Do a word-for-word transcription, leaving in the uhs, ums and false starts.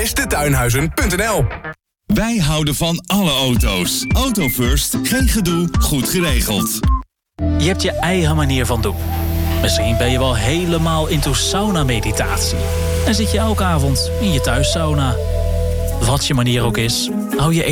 beste tuinhuizen punt n l. Wij houden van alle auto's. Auto First, geen gedoe, goed geregeld. Je hebt je eigen manier van doen. Misschien ben je wel helemaal into sauna-meditatie. En zit je elke avond in je thuissauna. Wat je manier ook is, hou je